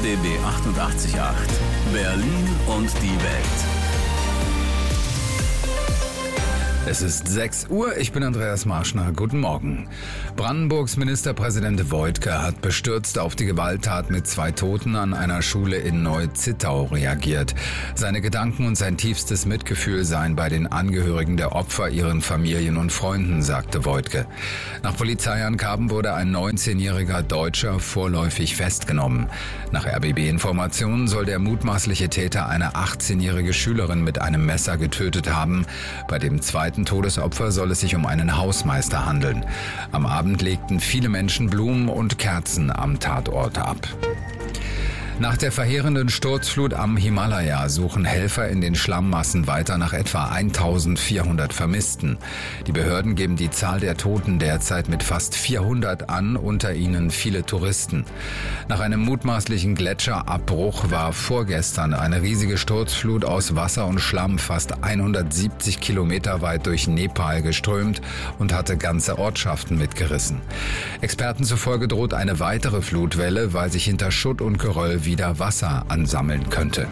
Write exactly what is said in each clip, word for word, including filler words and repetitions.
B B achtundachtzig Komma acht. Berlin und die Welt. Es ist sechs Uhr, ich bin Andreas Marschner. Guten Morgen. Brandenburgs Ministerpräsident Woidke hat bestürzt auf die Gewalttat mit zwei Toten an einer Schule in Neu-Zittau reagiert. Seine Gedanken und sein tiefstes Mitgefühl seien bei den Angehörigen der Opfer, ihren Familien und Freunden, sagte Woidke. Nach Polizeiangaben wurde ein neunzehnjähriger Deutscher vorläufig festgenommen. Nach R B B-Informationen soll der mutmaßliche Täter eine achtzehnjährige Schülerin mit einem Messer getötet haben. Bei dem zweiten Todesopfer soll es sich um einen Hausmeister handeln. Am Abend legten viele Menschen Blumen und Kerzen am Tatort ab. Nach der verheerenden Sturzflut am Himalaya suchen Helfer in den Schlammmassen weiter nach etwa eintausendvierhundert Vermissten. Die Behörden geben die Zahl der Toten derzeit mit fast vierhundert an, unter ihnen viele Touristen. Nach einem mutmaßlichen Gletscherabbruch war vorgestern eine riesige Sturzflut aus Wasser und Schlamm fast hundertsiebzig Kilometer weit durch Nepal geströmt und hatte ganze Ortschaften mitgerissen. Experten zufolge droht eine weitere Flutwelle, weil sich hinter Schutt und Geröll wieder Wasser ansammeln könnte.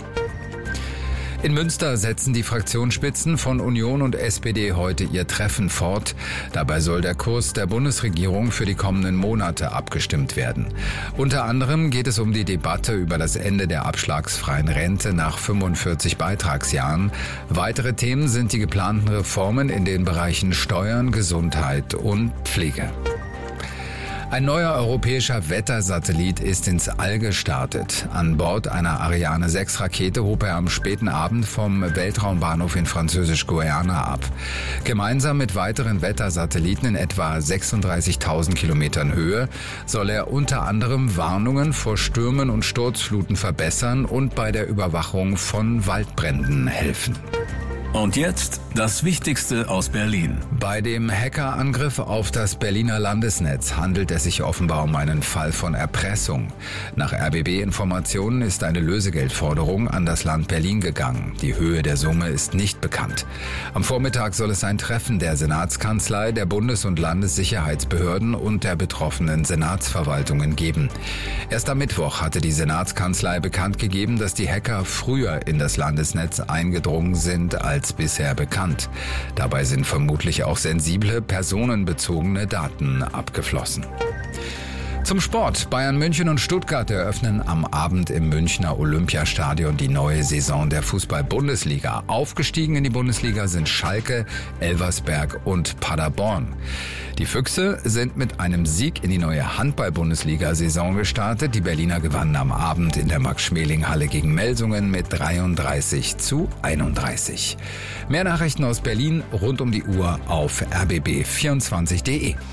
In Münster setzen die Fraktionsspitzen von Union und S P D heute ihr Treffen fort. Dabei soll der Kurs der Bundesregierung für die kommenden Monate abgestimmt werden. Unter anderem geht es um die Debatte über das Ende der abschlagsfreien Rente nach fünfundvierzig Beitragsjahren. Weitere Themen sind die geplanten Reformen in den Bereichen Steuern, Gesundheit und Pflege. Ein neuer europäischer Wettersatellit ist ins All gestartet. An Bord einer Ariane sechs Rakete hob er am späten Abend vom Weltraumbahnhof in Französisch-Guayana ab. Gemeinsam mit weiteren Wettersatelliten in etwa sechsunddreißigtausend Kilometern Höhe soll er unter anderem Warnungen vor Stürmen und Sturzfluten verbessern und bei der Überwachung von Waldbränden helfen. Und jetzt das Wichtigste aus Berlin. Bei dem Hackerangriff auf das Berliner Landesnetz handelt es sich offenbar um einen Fall von Erpressung. Nach R B B-Informationen ist eine Lösegeldforderung an das Land Berlin gegangen. Die Höhe der Summe ist nicht bekannt. Am Vormittag soll es ein Treffen der Senatskanzlei, der Bundes- und Landessicherheitsbehörden und der betroffenen Senatsverwaltungen geben. Erst am Mittwoch hatte die Senatskanzlei bekannt gegeben, dass die Hacker früher in das Landesnetz eingedrungen sind als als bisher bekannt. Dabei sind vermutlich auch sensible, personenbezogene Daten abgeflossen. Zum Sport. Bayern München und Stuttgart eröffnen am Abend im Münchner Olympiastadion die neue Saison der Fußball-Bundesliga. Aufgestiegen in die Bundesliga sind Schalke, Elversberg und Paderborn. Die Füchse sind mit einem Sieg in die neue Handball-Bundesliga-Saison gestartet. Die Berliner gewannen am Abend in der Max-Schmeling-Halle gegen Melsungen mit dreiunddreißig zu einunddreißig. Mehr Nachrichten aus Berlin rund um die Uhr auf r b b vierundzwanzig punkt d e.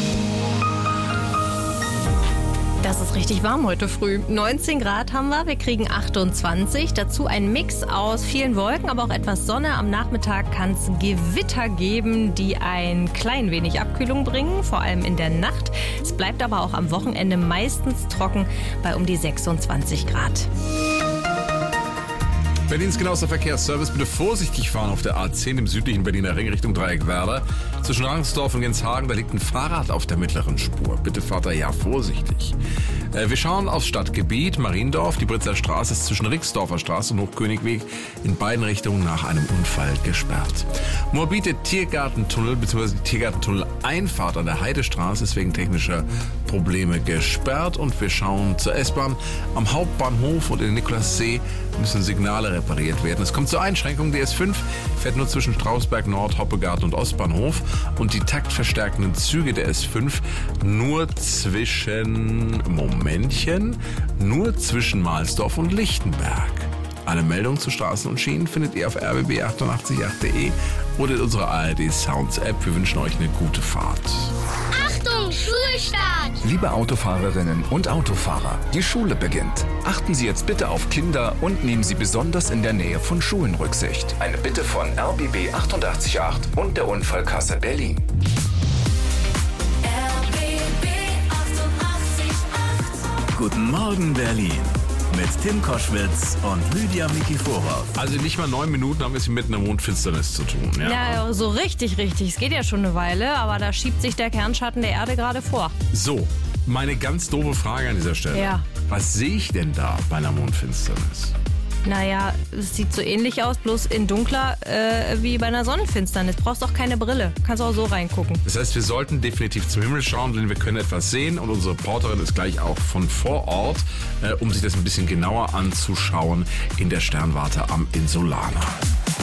Das ist richtig warm heute früh. neunzehn Grad haben wir, wir kriegen achtundzwanzig. Dazu ein Mix aus vielen Wolken, aber auch etwas Sonne. Am Nachmittag kann es Gewitter geben, die ein klein wenig Abkühlung bringen, vor allem in der Nacht. Es bleibt aber auch am Wochenende meistens trocken bei um die sechsundzwanzig Grad. Berlins genauester Verkehrsservice. Bitte vorsichtig fahren auf der A zehn im südlichen Berliner Ring Richtung Dreieck Werder. Zwischen Rangsdorf und Genshagen, da liegt ein Fahrrad auf der mittleren Spur. Bitte fahrt da ja vorsichtig. Äh, wir schauen aufs Stadtgebiet. Mariendorf, die Britzer Straße ist zwischen Rixdorfer Straße und Hochkönigweg in beiden Richtungen nach einem Unfall gesperrt. Moabit Tiergartentunnel bzw. die Tiergartentunnel-Einfahrt an der Heidestraße ist wegen technischer Probleme gesperrt. Und wir schauen zur S-Bahn. Am Hauptbahnhof und in Nikolassee müssen Signale repariert werden. Es kommt zur Einschränkung. Die S fünf fährt nur zwischen Strausberg Nord, Hoppegarten und Ostbahnhof und die taktverstärkenden Züge der S fünf nur zwischen, Momentchen, nur zwischen Mahlsdorf und Lichtenberg. Alle Meldungen zu Straßen und Schienen findet ihr auf r b b achtundachtzig punkt acht punkt d e oder in unserer A R D Sounds App. Wir wünschen euch eine gute Fahrt. Achtung, Schulstart! Liebe Autofahrerinnen und Autofahrer, die Schule beginnt. Achten Sie jetzt bitte auf Kinder und nehmen Sie besonders in der Nähe von Schulen Rücksicht. Eine Bitte von R B B achtundachtzig Komma acht und der Unfallkasse Berlin. R B B achtundachtzig Komma acht. Guten Morgen, Berlin. Mit Tim Koschwitz und Lydia Mikiforov. Also nicht mal neun Minuten haben wir es mit einer Mondfinsternis zu tun. Ja. Ja, so richtig, richtig. Es geht ja schon eine Weile, aber da schiebt sich der Kernschatten der Erde gerade vor. So, Meine ganz doofe Frage an dieser Stelle. Ja. Was sehe ich denn da bei einer Mondfinsternis? Naja, es sieht so ähnlich aus, bloß in dunkler äh, wie bei einer Sonnenfinsternis. Brauchst auch keine Brille. Kannst auch so reingucken. Das heißt, wir sollten definitiv zum Himmel schauen, denn wir können etwas sehen. Und unsere Reporterin ist gleich auch von vor Ort, äh, um sich das ein bisschen genauer anzuschauen in der Sternwarte am Insulaner.